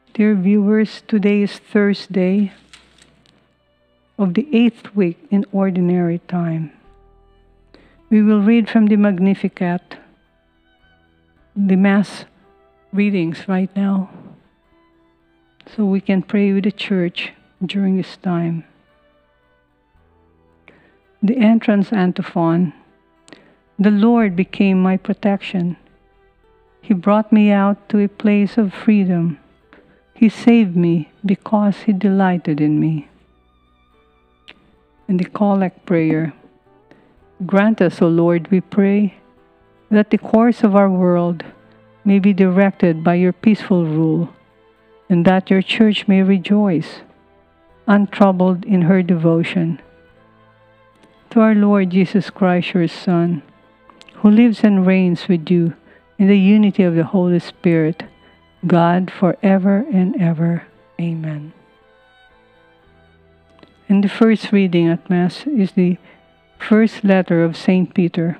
Dear viewers, today is Thursday of the 8th week in Ordinary Time. We will read from the Magnificat, the Mass readings right now, so we can pray with the Church during this time. The entrance antiphon. The Lord became my protection. He brought me out to a place of freedom. He saved me because He delighted in me. And the Collect Prayer. Grant us, O Lord, we pray, that the course of our world may be directed by Your peaceful rule, and that Your Church may rejoice, untroubled in her devotion. To our Lord Jesus Christ, Your Son, who lives and reigns with You in the unity of the Holy Spirit, God, forever and ever. Amen. And the first reading at Mass is the first letter of St. Peter.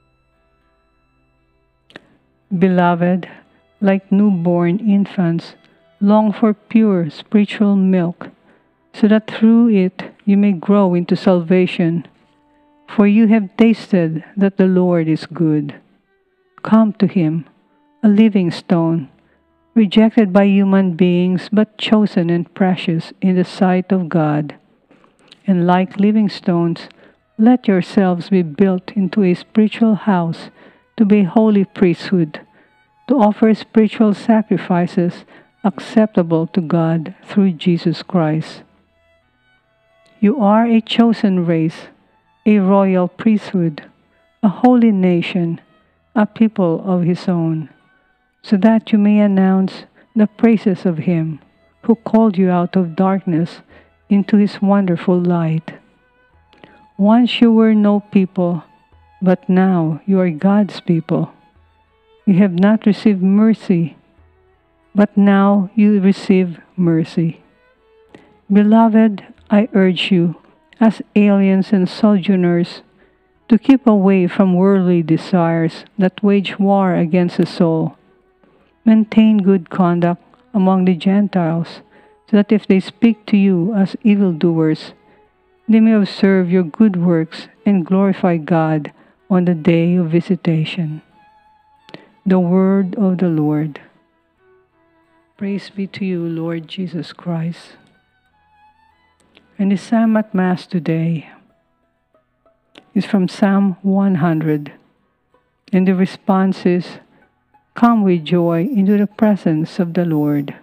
Beloved, like newborn infants, long for pure spiritual milk, so that through it you may grow into salvation. For you have tasted that the Lord is good. Come to Him, a living stone, rejected by human beings, but chosen and precious in the sight of God. And like living stones, let yourselves be built into a spiritual house to be a holy priesthood, to offer spiritual sacrifices acceptable to God through Jesus Christ. You are a chosen race, a royal priesthood, a holy nation, a people of His own, so that you may announce the praises of Him who called you out of darkness into His wonderful light. Once you were no people, but now you are God's people. You have not received mercy, but now you receive mercy. Beloved, I urge you, as aliens and sojourners, to keep away from worldly desires that wage war against the soul. Maintain good conduct among the Gentiles, so that if they speak to you as evildoers, they may observe your good works and glorify God on the day of visitation. The Word of the Lord. Praise be to you, Lord Jesus Christ. And the Psalm at Mass today is from Psalm 100, and the response is, Come with joy into the presence of the Lord.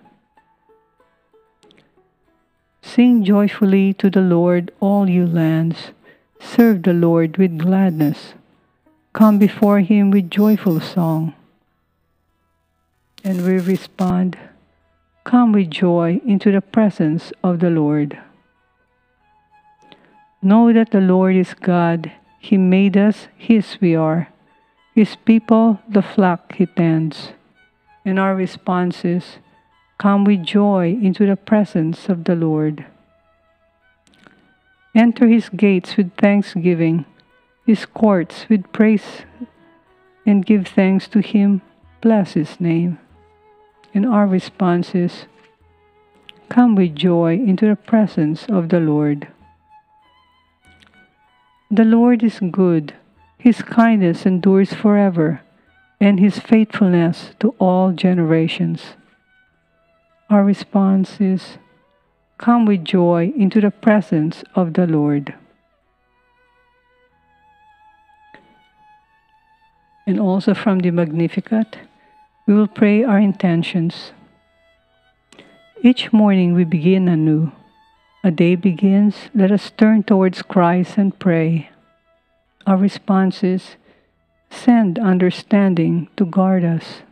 Sing joyfully to the Lord, all you lands. Serve the Lord with gladness. Come before Him with joyful song. And we respond, Come with joy into the presence of the Lord. Know that the Lord is God. He made us, His we are. His people, the flock He tends. And our response is, Come with joy into the presence of the Lord. Enter His gates with thanksgiving, His courts with praise, and give thanks to Him, bless His name. And our response is, Come with joy into the presence of the Lord. The Lord is good, His kindness endures forever, and His faithfulness to all generations. Our response is, Come with joy into the presence of the Lord. And also from the Magnificat, we will pray our intentions. Each morning we begin anew. A day begins, let us turn towards Christ and pray. Our response is, Send understanding to guard us.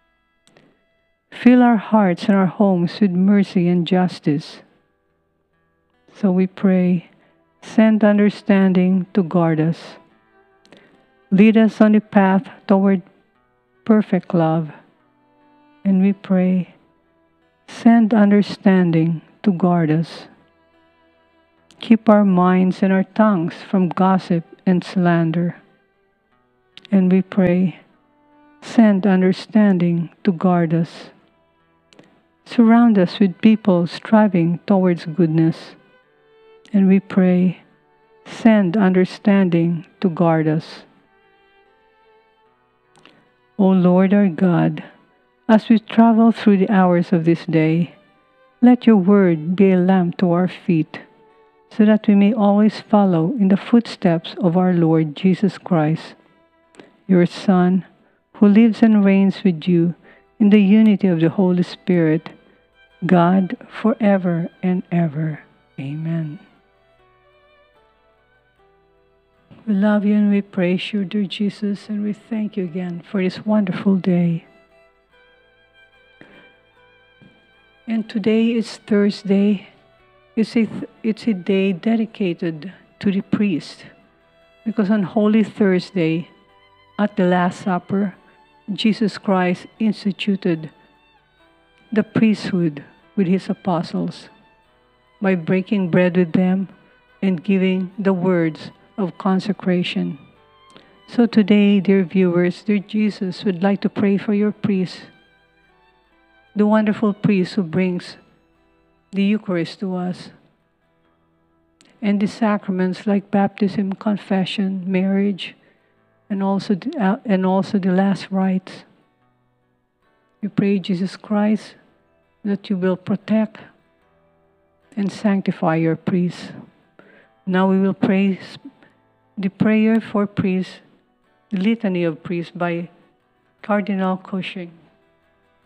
Fill our hearts and our homes with mercy and justice. So we pray, Send understanding to guard us. Lead us on the path toward perfect love. And we pray, Send understanding to guard us. Keep our minds and our tongues from gossip and slander. And we pray, Send understanding to guard us. Surround us with people striving towards goodness. And we pray, send understanding to guard us. O Lord our God, as we travel through the hours of this day, let your word be a lamp to our feet, so that we may always follow in the footsteps of our Lord Jesus Christ, your Son, who lives and reigns with you in the unity of the Holy Spirit, God, forever and ever. Amen. We love you and we praise you, dear Jesus, and we thank you again for this wonderful day. And today is Thursday. It's a day dedicated to the priest, because on Holy Thursday, at the Last Supper, Jesus Christ instituted the priesthood with his apostles by breaking bread with them and giving the words of consecration. So today, dear viewers, dear Jesus would like to pray for your priest, the wonderful priest who brings the Eucharist to us, and the sacraments like baptism, confession, marriage, and also the last rites. We pray, Jesus Christ, that you will protect and sanctify your priests. Now we will pray the prayer for priests, the Litany of Priests by Cardinal Cushing.